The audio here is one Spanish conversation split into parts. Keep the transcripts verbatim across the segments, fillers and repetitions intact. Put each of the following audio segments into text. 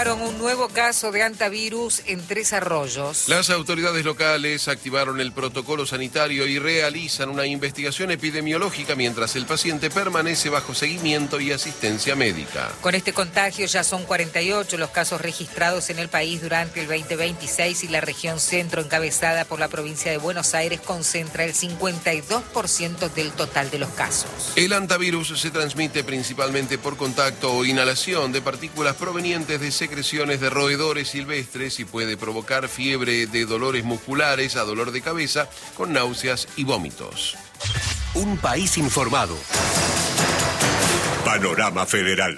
Un nuevo caso de hantavirus en Tres Arroyos. Las autoridades locales activaron el protocolo sanitario y realizan una investigación epidemiológica mientras el paciente permanece bajo seguimiento y asistencia médica. Con este contagio ya son cuarenta y ocho los casos registrados en el país durante el veinte veintiséis y la región centro, encabezada por la provincia de Buenos Aires, concentra el cincuenta y dos por ciento del total de los casos. El hantavirus se transmite principalmente por contacto o inhalación de partículas provenientes de secreciones de roedores silvestres y puede provocar fiebre de dolores musculares a dolor de cabeza con náuseas y vómitos. Un país informado. Panorama Federal.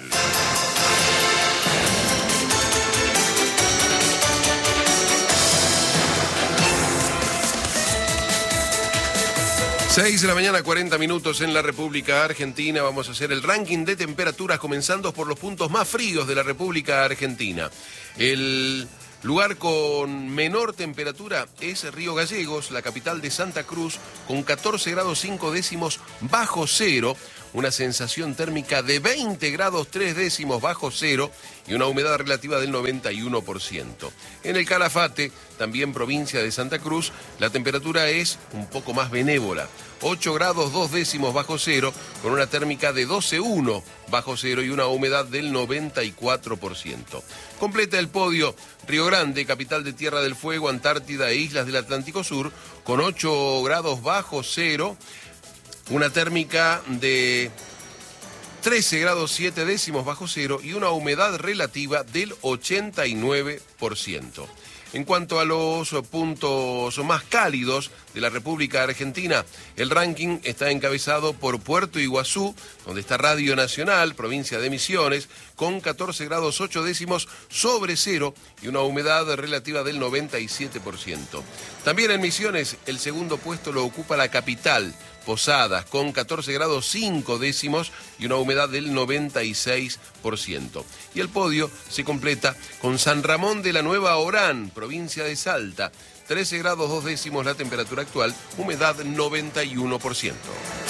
seis de la mañana, cuarenta minutos en la República Argentina. Vamos a hacer el ranking de temperaturas, comenzando por los puntos más fríos de la República Argentina. El lugar con menor temperatura es Río Gallegos, la capital de Santa Cruz, con catorce grados cinco décimos bajo cero, una sensación térmica de veinte grados tres décimos bajo cero y una humedad relativa del noventa y uno por ciento. En el Calafate, también provincia de Santa Cruz, la temperatura es un poco más benévola, ocho grados dos décimos bajo cero, con una térmica de doce coma uno bajo cero y una humedad del noventa y cuatro por ciento. Completa el podio Río Grande, capital de Tierra del Fuego, Antártida e Islas del Atlántico Sur, con ocho grados bajo cero, una térmica de trece grados siete décimos bajo cero y una humedad relativa del ochenta y nueve por ciento. En cuanto a los puntos más cálidos de la República Argentina, el ranking está encabezado por Puerto Iguazú, donde está Radio Nacional, provincia de Misiones, con catorce grados ocho décimos sobre cero y una humedad relativa del noventa y siete por ciento. También en Misiones, el segundo puesto lo ocupa la capital, Posadas, con catorce grados cinco décimos y una humedad del noventa y seis por ciento. Y el podio se completa con San Ramón de la Nueva Orán, provincia de Salta, trece grados dos décimos la temperatura actual, humedad noventa y uno por ciento.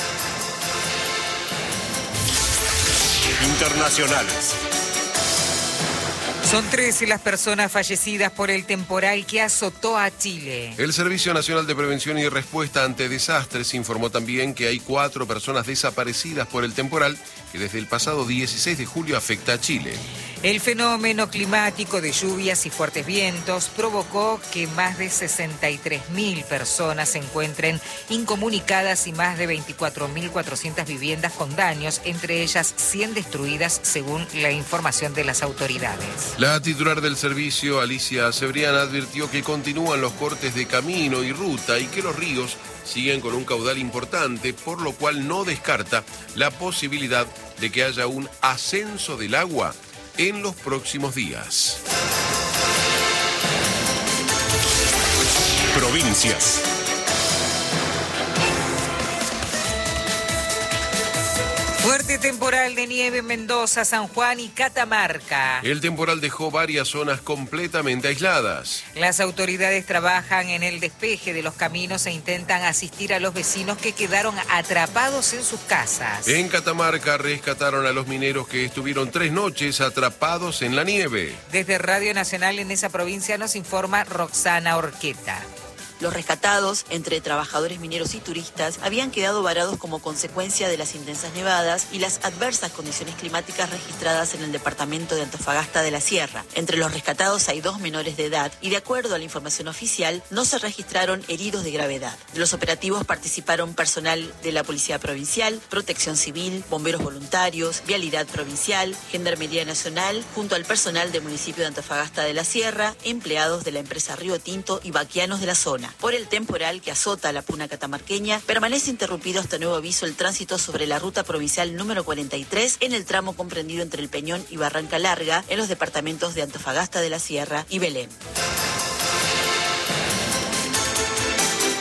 Internacionales. Son trece las personas fallecidas por el temporal que azotó a Chile. El Servicio Nacional de Prevención y Respuesta ante Desastres informó también que hay cuatro personas desaparecidas por el temporal que desde el pasado dieciséis de julio afecta a Chile. El fenómeno climático de lluvias y fuertes vientos provocó que más de sesenta y tres mil personas se encuentren incomunicadas y más de veinticuatro mil cuatrocientas viviendas con daños, entre ellas cien destruidas según la información de las autoridades. La titular del servicio, Alicia Cebrián, advirtió que continúan los cortes de camino y ruta y que los ríos siguen con un caudal importante, por lo cual no descarta la posibilidad de que haya un ascenso del agua en los próximos días. Provincias. Fuerte temporal de nieve en Mendoza, San Juan y Catamarca. El temporal dejó varias zonas completamente aisladas. Las autoridades trabajan en el despeje de los caminos e intentan asistir a los vecinos que quedaron atrapados en sus casas. En Catamarca rescataron a los mineros que estuvieron tres noches atrapados en la nieve. Desde Radio Nacional en esa provincia nos informa Roxana Orqueta. Los rescatados, entre trabajadores mineros y turistas, habían quedado varados como consecuencia de las intensas nevadas y las adversas condiciones climáticas registradas en el departamento de Antofagasta de la Sierra. Entre los rescatados hay dos menores de edad y, de acuerdo a la información oficial, no se registraron heridos de gravedad. De los operativos participaron personal de la Policía Provincial, Protección Civil, Bomberos Voluntarios, Vialidad Provincial, Gendarmería Nacional, junto al personal del municipio de Antofagasta de la Sierra, empleados de la empresa Río Tinto y vaquianos de la zona. Por el temporal que azota la puna catamarqueña, permanece interrumpido hasta nuevo aviso el tránsito sobre la ruta provincial número cuarenta y tres en el tramo comprendido entre El Peñón y Barranca Larga, en los departamentos de Antofagasta de la Sierra y Belén.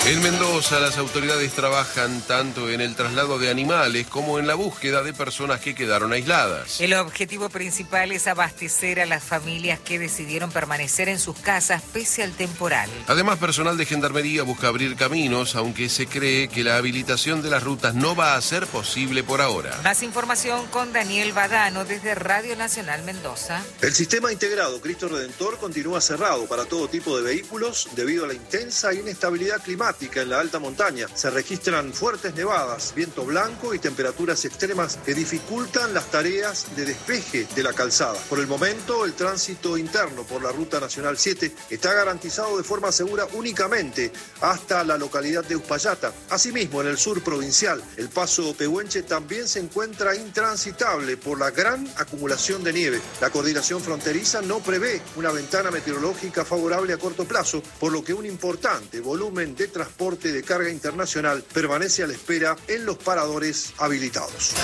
En Mendoza, las autoridades trabajan tanto en el traslado de animales como en la búsqueda de personas que quedaron aisladas. El objetivo principal es abastecer a las familias que decidieron permanecer en sus casas pese al temporal. Además, personal de Gendarmería busca abrir caminos, aunque se cree que la habilitación de las rutas no va a ser posible por ahora. Más información con Daniel Badano desde Radio Nacional Mendoza. El sistema integrado Cristo Redentor continúa cerrado para todo tipo de vehículos debido a la intensa inestabilidad climática en la alta montaña. Se registran fuertes nevadas, viento blanco y temperaturas extremas que dificultan las tareas de despeje de la calzada. Por el momento, el tránsito interno por la Ruta Nacional siete está garantizado de forma segura únicamente hasta la localidad de Uspallata. Asimismo, en el sur provincial, el paso Pehuenche también se encuentra intransitable por la gran acumulación de nieve. La coordinación fronteriza no prevé una ventana meteorológica favorable a corto plazo, por lo que un importante volumen de transporte de carga internacional permanece a la espera en los paradores habilitados.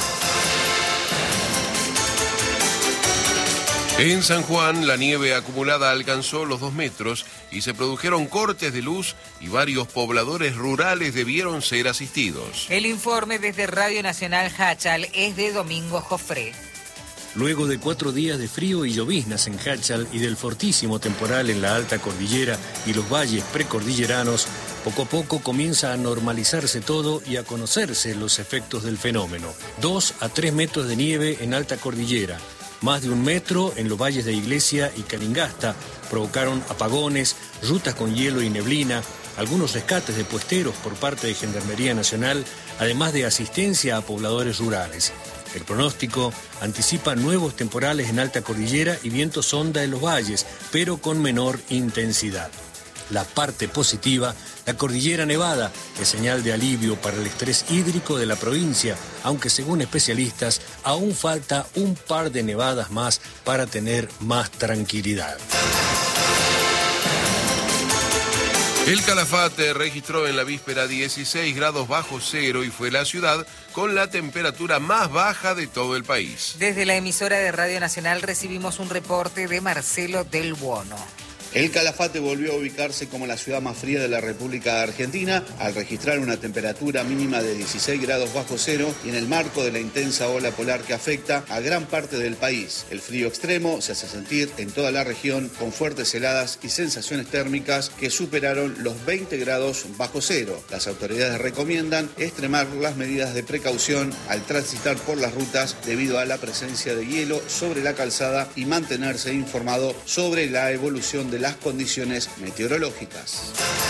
En San Juan, la nieve acumulada alcanzó los dos metros y se produjeron cortes de luz y varios pobladores rurales debieron ser asistidos. El informe desde Radio Nacional Hachal es de Domingo Jofré. Luego de cuatro días de frío y lloviznas en Hachal y del fortísimo temporal en la alta cordillera y los valles precordilleranos, poco a poco comienza a normalizarse todo y a conocerse los efectos del fenómeno. Dos a tres metros de nieve en alta cordillera, más de un metro en los valles de Iglesia y Calingasta, provocaron apagones, rutas con hielo y neblina, algunos rescates de puesteros por parte de Gendarmería Nacional, además de asistencia a pobladores rurales. El pronóstico anticipa nuevos temporales en alta cordillera y vientos sonda en los valles, pero con menor intensidad. La parte positiva, la cordillera nevada, es señal de alivio para el estrés hídrico de la provincia, aunque según especialistas aún falta un par de nevadas más para tener más tranquilidad. El Calafate registró en la víspera dieciséis grados bajo cero y fue la ciudad con la temperatura más baja de todo el país. Desde la emisora de Radio Nacional recibimos un reporte de Marcelo Del Buono. El Calafate volvió a ubicarse como la ciudad más fría de la República Argentina al registrar una temperatura mínima de dieciséis grados bajo cero y en el marco de la intensa ola polar que afecta a gran parte del país. El frío extremo se hace sentir en toda la región con fuertes heladas y sensaciones térmicas que superaron los veinte grados bajo cero. Las autoridades recomiendan extremar las medidas de precaución al transitar por las rutas debido a la presencia de hielo sobre la calzada y mantenerse informado sobre la evolución de la las condiciones meteorológicas.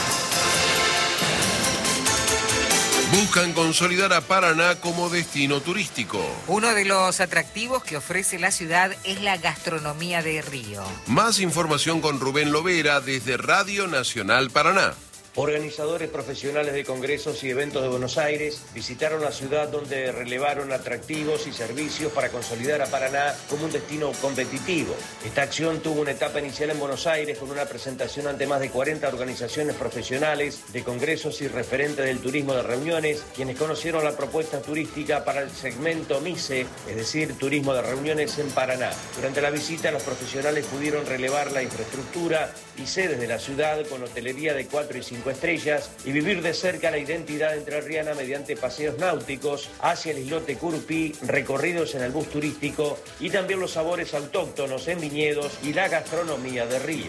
Buscan consolidar a Paraná como destino turístico. Uno de los atractivos que ofrece la ciudad es la gastronomía de Río. Más información con Rubén Lovera desde Radio Nacional Paraná. Organizadores profesionales de congresos y eventos de Buenos Aires visitaron la ciudad donde relevaron atractivos y servicios para consolidar a Paraná como un destino competitivo. Esta acción tuvo una etapa inicial en Buenos Aires con una presentación ante más de cuarenta organizaciones profesionales de congresos y referentes del turismo de reuniones, quienes conocieron la propuesta turística para el segmento MICE, es decir, turismo de reuniones en Paraná. Durante la visita, los profesionales pudieron relevar la infraestructura y sedes de la ciudad con hotelería de cuatro y cinco estrellas y vivir de cerca la identidad entrerriana mediante paseos náuticos hacia el islote Curupí, recorridos en el bus turístico y también los sabores autóctonos en viñedos y la gastronomía de Río.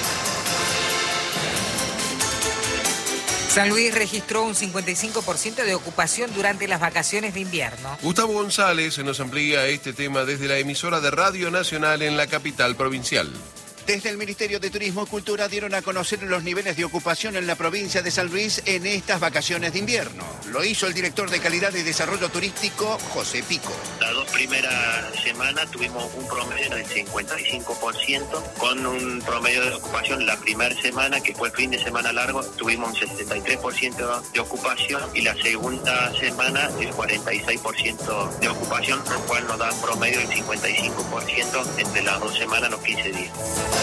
San Luis registró un cincuenta y cinco por ciento de ocupación durante las vacaciones de invierno. Gustavo González nos amplía este tema desde la emisora de Radio Nacional en la capital provincial. Desde el Ministerio de Turismo y Cultura dieron a conocer los niveles de ocupación en la provincia de San Luis en estas vacaciones de invierno. Lo hizo el director de Calidad y Desarrollo Turístico, José Pico. Las dos primeras semanas tuvimos un promedio del cincuenta y cinco por ciento, con un promedio de ocupación la primera semana, que fue fin de semana largo, tuvimos un sesenta y tres por ciento de ocupación y la segunda semana el cuarenta y seis por ciento de ocupación, lo cual nos da un promedio del cincuenta y cinco por ciento entre las dos semanas, los quince días.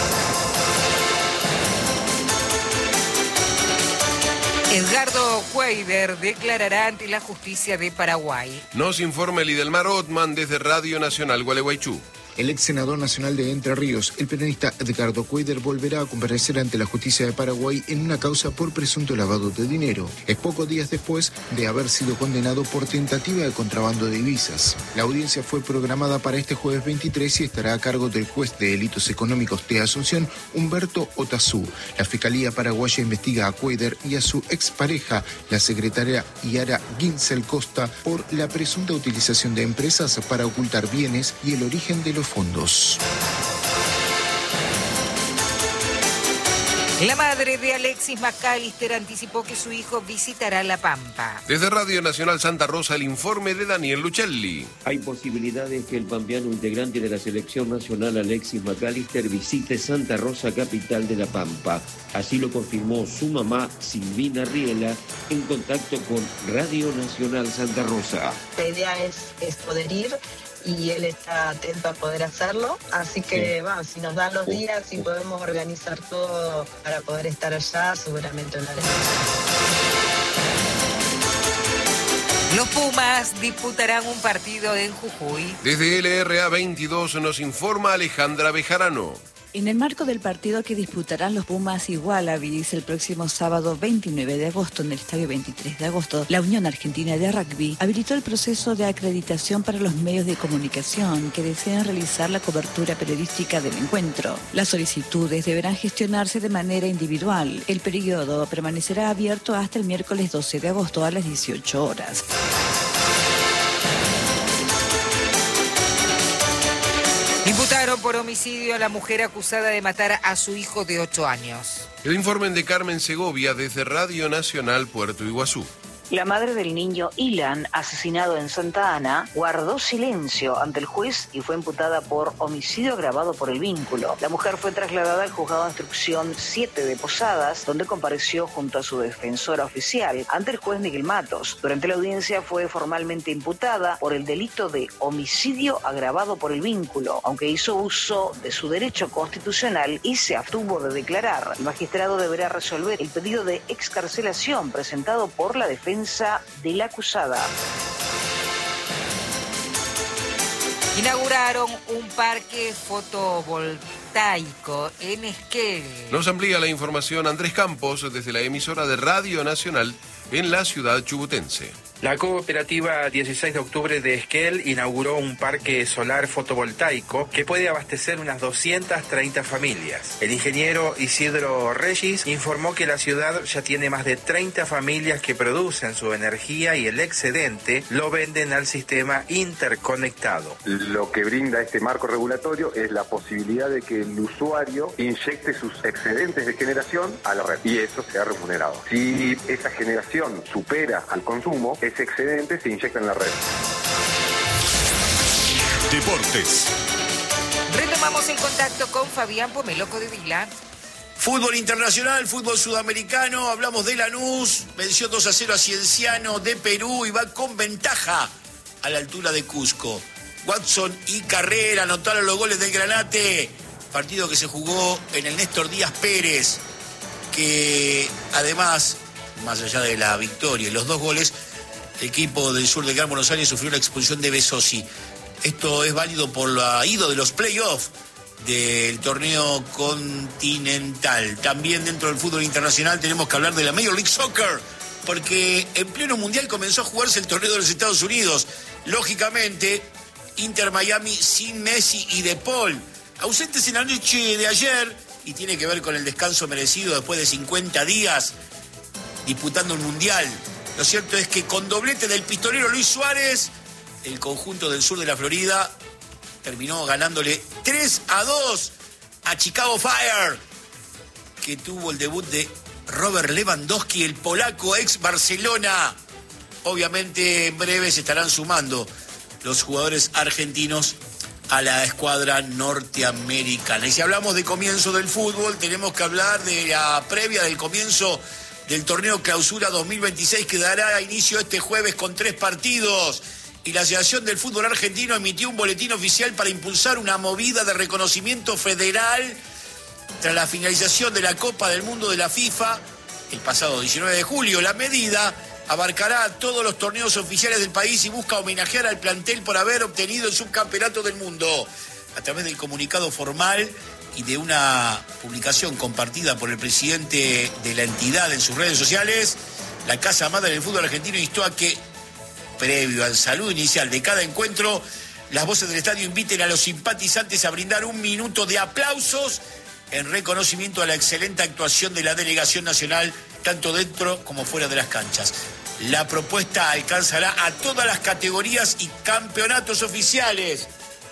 Edgardo Cueider declarará ante la justicia de Paraguay. Nos informa el Idelmar Otman desde Radio Nacional Gualeguaychú. El ex senador nacional de Entre Ríos, el peronista Edgardo Cuéllar, volverá a comparecer ante la justicia de Paraguay en una causa por presunto lavado de dinero. Es pocos días después de haber sido condenado por tentativa de contrabando de divisas. La audiencia fue programada para este jueves veintitrés y estará a cargo del juez de delitos económicos de Asunción, Humberto Otazú. La Fiscalía paraguaya investiga a Cuéllar y a su expareja, la secretaria Yara Ginsel Costa, por la presunta utilización de empresas para ocultar bienes y el origen de los fondos. La madre de Alexis McAllister anticipó que su hijo visitará La Pampa. Desde Radio Nacional Santa Rosa, el informe de Daniel Luchelli. Hay posibilidades que el pampeano integrante de la selección nacional Alexis McAllister visite Santa Rosa, capital de La Pampa. Así lo confirmó su mamá, Silvina Riela, en contacto con Radio Nacional Santa Rosa. La idea es, es poder ir y él está atento a poder hacerlo, así que sí. Bueno, si nos dan los días y podemos organizar todo para poder estar allá, seguramente lo haremos. Los Pumas disputarán un partido en Jujuy. Desde L R A veintidós nos informa Alejandra Bejarano. En el marco del partido que disputarán los Pumas y Wallabies el próximo sábado veintinueve de agosto en el estadio veintitrés de agosto, la Unión Argentina de Rugby habilitó el proceso de acreditación para los medios de comunicación que desean realizar la cobertura periodística del encuentro. Las solicitudes deberán gestionarse de manera individual. El periodo permanecerá abierto hasta el miércoles doce de agosto a las dieciocho horas. Imputaron por homicidio a la mujer acusada de matar a su hijo de ocho años. El informe de Carmen Segovia desde Radio Nacional Puerto Iguazú. La madre del niño Ilan, asesinado en Santa Ana, guardó silencio ante el juez y fue imputada por homicidio agravado por el vínculo. La mujer fue trasladada al juzgado de instrucción siete de Posadas, donde compareció junto a su defensora oficial ante el juez Miguel Matos. Durante la audiencia fue formalmente imputada por el delito de homicidio agravado por el vínculo, aunque hizo uso de su derecho constitucional y se abstuvo de declarar. El magistrado deberá resolver el pedido de excarcelación presentado por la defensa de la acusada. Inauguraron un parque fotovoltaico en Esquel. Nos amplía la información Andrés Campos desde la emisora de Radio Nacional en la ciudad chubutense. La cooperativa dieciséis de octubre de Esquel inauguró un parque solar fotovoltaico que puede abastecer unas doscientas treinta familias. El ingeniero Isidro Regis informó que la ciudad ya tiene más de treinta familias que producen su energía y el excedente lo venden al sistema interconectado. Lo que brinda este marco regulatorio es la posibilidad de que el usuario inyecte sus excedentes de generación a la red y eso sea remunerado. Si esa generación supera al consumo, ese excedente se inyecta en la red. Deportes. Retomamos el contacto con Fabián Pomeloco de Vila. Fútbol internacional, fútbol sudamericano, hablamos de Lanús, venció dos a cero a Cienciano de Perú y va con ventaja a la altura de Cusco. Watson y Carrera anotaron los goles del Granate, partido que se jugó en el Néstor Díaz Pérez, que además, más allá de la victoria y los dos goles, el equipo del sur del Gran Buenos Aires sufrió la expulsión de Besosi. Esto es válido por la ida de los playoffs del torneo continental. También dentro del fútbol internacional tenemos que hablar de la Major League Soccer, porque en pleno mundial comenzó a jugarse el torneo de los Estados Unidos. Lógicamente, Inter Miami sin Messi y De Paul, ausentes en la noche de ayer, y tiene que ver con el descanso merecido después de cincuenta días disputando el mundial. Lo cierto es que con doblete del pistolero Luis Suárez, el conjunto del sur de la Florida terminó ganándole tres a dos a Chicago Fire, que tuvo el debut de Robert Lewandowski, el polaco ex Barcelona. Obviamente en breve se estarán sumando los jugadores argentinos a la escuadra norteamericana. Y si hablamos de comienzo del fútbol, tenemos que hablar de la previa del comienzo del torneo Clausura dos mil veintiséis, que dará inicio este jueves con tres partidos. Y la Asociación del Fútbol Argentino emitió un boletín oficial para impulsar una movida de reconocimiento federal tras la finalización de la Copa del Mundo de la FIFA el pasado diecinueve de julio. La medida abarcará a todos los torneos oficiales del país y busca homenajear al plantel por haber obtenido el subcampeonato del mundo. a través del comunicado formal y de una publicación compartida por el presidente de la entidad en sus redes sociales, la Casa Madre del Fútbol Argentino instó a que, previo al saludo inicial de cada encuentro, las voces del estadio inviten a los simpatizantes a brindar un minuto de aplausos en reconocimiento a la excelente actuación de la delegación nacional, tanto dentro como fuera de las canchas. La propuesta alcanzará a todas las categorías y campeonatos oficiales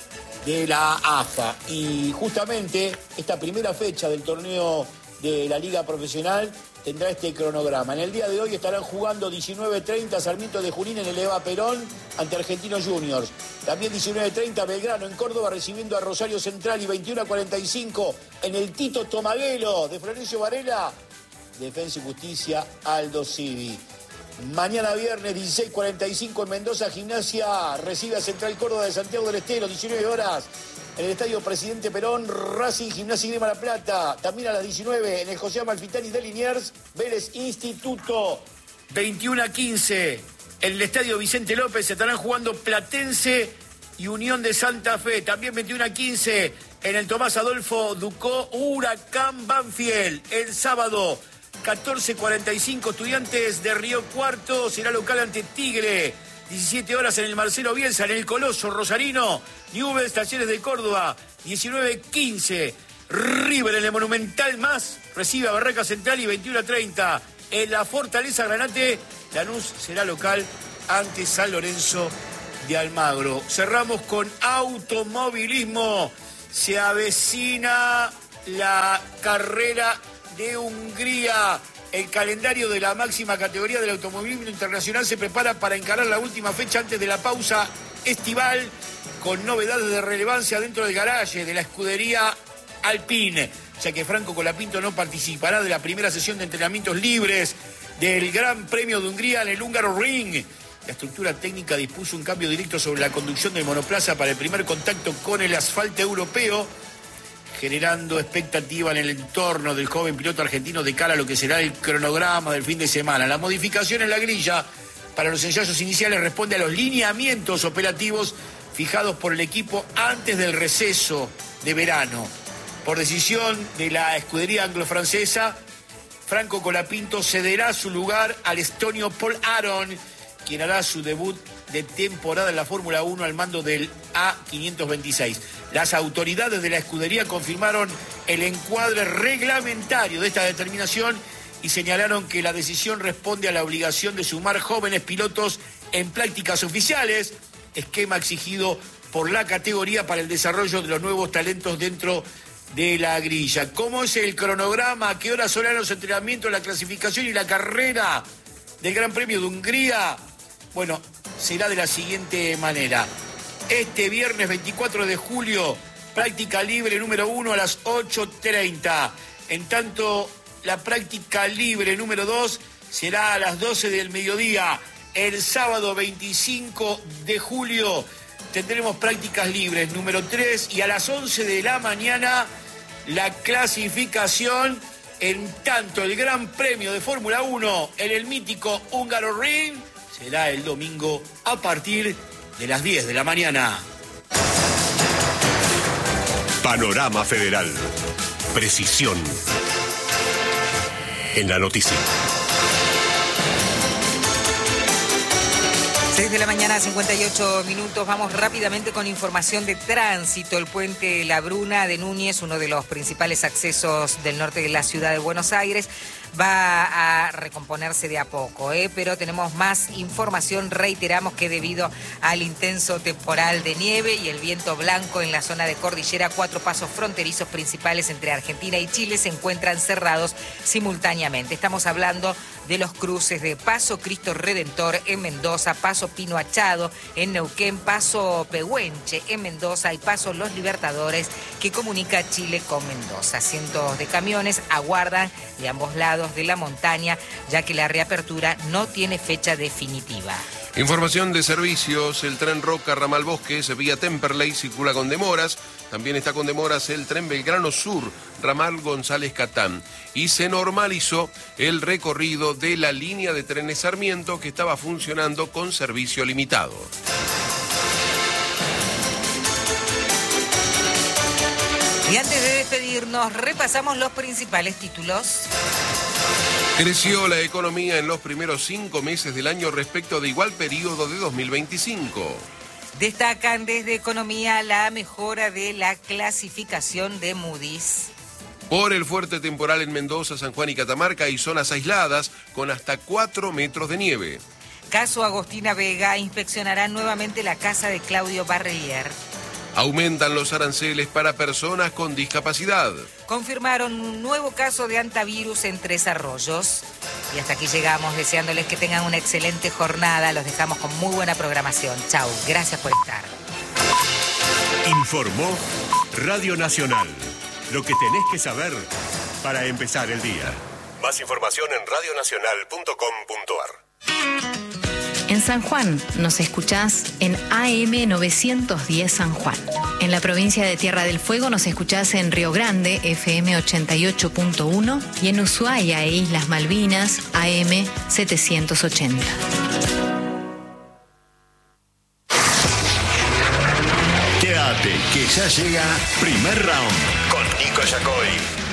de la A F A. Y justamente esta primera fecha del torneo de la Liga Profesional tendrá este cronograma. En el día de hoy estarán jugando diecinueve treinta Sarmiento de Junín en el Eva Perón ante Argentinos Juniors. También diecinueve treinta Belgrano en Córdoba recibiendo a Rosario Central, y veintiuno cuarenta y cinco en el Tito Tomaguelo de Florencio Varela, Defensa y Justicia Aldo Civi. Mañana viernes dieciséis cuarenta y cinco en Mendoza, Gimnasia recibe a Central Córdoba de Santiago del Estero, diecinueve horas. En el Estadio Presidente Perón, Racing, Gimnasia y Grima La Plata. También a las diecinueve en el José Amalfitani de Liniers, Vélez Instituto. veintiuno a quince en el Estadio Vicente López se estarán jugando Platense y Unión de Santa Fe. También veintiuno a quince en el Tomás Adolfo Ducó, Huracán Banfield. El sábado, catorce cuarenta y cinco, Estudiantes de Río Cuarto será local ante Tigre. diecisiete horas en el Marcelo Bielsa, en el Coloso Rosarino, Newell's Talleres de Córdoba. diecinueve quince, River en el Monumental Más recibe a Barraca Central, y veintiuno a treinta en la Fortaleza Granate, Lanús será local ante San Lorenzo de Almagro. Cerramos con automovilismo. Se avecina la carrera de Hungría. El calendario de la máxima categoría del automovilismo internacional se prepara para encarar la última fecha antes de la pausa estival, con novedades de relevancia dentro del garaje de la escudería Alpine, ya que Franco Colapinto no participará de la primera sesión de entrenamientos libres del Gran Premio de Hungría en el Húngaro Ring. La estructura técnica dispuso un cambio directo sobre la conducción del monoplaza para el primer contacto con el asfalto europeo, generando expectativa en el entorno del joven piloto argentino de cara a lo que será el cronograma del fin de semana. La modificación en la grilla para los ensayos iniciales responde a los lineamientos operativos fijados por el equipo antes del receso de verano. Por decisión de la escudería anglo-francesa, Franco Colapinto cederá su lugar al estonio Paul Aron, quien hará su debut de temporada en la Fórmula uno al mando del A quinientos veintiséis. Las autoridades de la escudería confirmaron el encuadre reglamentario de esta determinación y señalaron que la decisión responde a la obligación de sumar jóvenes pilotos en prácticas oficiales, esquema exigido por la categoría para el desarrollo de los nuevos talentos dentro de la grilla. ¿Cómo es el cronograma? ¿A qué horas serán los entrenamientos, la clasificación y la carrera del Gran Premio de Hungría? Bueno, será de la siguiente manera. Este viernes veinticuatro de julio, práctica libre número uno a las ocho treinta. En tanto, la práctica libre número dos será a las doce del mediodía. El sábado veinticinco de julio tendremos prácticas libres número tres, y a las once de la mañana la clasificación. En tanto, el Gran Premio de Fórmula uno en el mítico Húngaro Ring será el domingo a partir de las diez de la mañana. Panorama Federal. Precisión en la noticia. seis de la mañana, cincuenta y ocho minutos. Vamos rápidamente con información de tránsito. El puente La Bruna de Núñez, uno de los principales accesos del norte de la ciudad de Buenos Aires, va a recomponerse de a poco, ¿eh? Pero tenemos más información. Reiteramos que debido al intenso temporal de nieve y el viento blanco en la zona de cordillera, cuatro pasos fronterizos principales entre Argentina y Chile se encuentran cerrados simultáneamente. Estamos hablando de los cruces de Paso Cristo Redentor en Mendoza, Paso Pino Achado en Neuquén, Paso Pehuenche en Mendoza y Paso Los Libertadores, que comunica Chile con Mendoza. Cientos de camiones aguardan de ambos lados de la montaña, ya que la reapertura no tiene fecha definitiva. Información de servicios: el tren Roca Ramal Bosques vía Temperley circula con demoras. También está con demoras el tren Belgrano Sur Ramal González Catán. Y se normalizó el recorrido de la línea de trenes Sarmiento, que estaba funcionando con servicio limitado. Y antes de despedirnos, repasamos los principales títulos. Creció la economía en los primeros cinco meses del año respecto de igual periodo de dos mil veinticinco. Destacan desde Economía la mejora de la clasificación de Moody's. Por el fuerte temporal en Mendoza, San Juan y Catamarca hay zonas aisladas con hasta cuatro metros de nieve. Caso Agostina Vega, inspeccionará nuevamente la casa de Claudio Barrier. Aumentan los aranceles para personas con discapacidad. Confirmaron un nuevo caso de antivirus en Tres Arroyos. Y hasta aquí llegamos, deseándoles que tengan una excelente jornada. Los dejamos con muy buena programación. Chau, gracias por estar. Informó Radio Nacional. Lo que tenés que saber para empezar el día. Más información en radio nacional punto com punto a r. En San Juan nos escuchás en A M novecientos diez San Juan. En la provincia de Tierra del Fuego nos escuchás en Río Grande, F M ochenta y ocho punto uno, y en Ushuaia e Islas Malvinas, A M setecientos ochenta. Quédate, que ya llega Primer Round con Nico Yacoy.